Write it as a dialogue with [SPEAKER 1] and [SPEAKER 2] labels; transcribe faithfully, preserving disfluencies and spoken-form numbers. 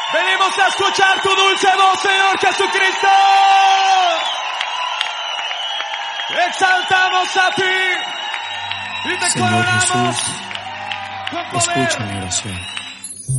[SPEAKER 1] Venimos a escuchar tu dulce voz, Señor Jesucristo. Exaltamos a ti y te
[SPEAKER 2] Señor
[SPEAKER 1] coronamos
[SPEAKER 2] Jesús,
[SPEAKER 1] con poder.
[SPEAKER 2] escucha mi oración.